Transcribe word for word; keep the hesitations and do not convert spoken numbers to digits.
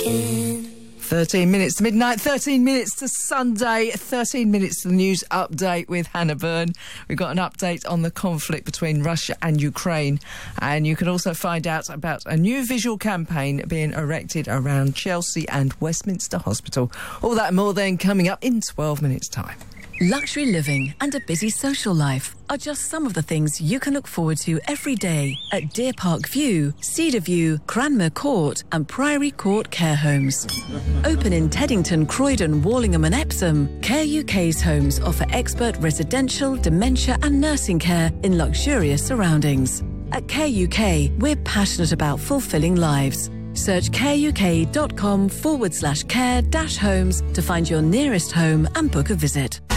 again. thirteen minutes to midnight, thirteen minutes to Sunday, thirteen minutes to the news update with Hannah Byrne. We've got an update on the conflict between Russia and Ukraine, and you can also find out about a new visual campaign being erected around Chelsea and Westminster Hospital. All that and more then coming up in twelve minutes' time. Luxury living and a busy social life are just some of the things you can look forward to every day at Deer Park View, Cedar View, Cranmer Court and Priory Court Care Homes. Open in Teddington, Croydon, Wallingham and Epsom, Care U K's homes offer expert residential, dementia and nursing care in luxurious surroundings. At Care U K, we're passionate about fulfilling lives. Search careuk.com forward slash care dash homes to find your nearest home and book a visit.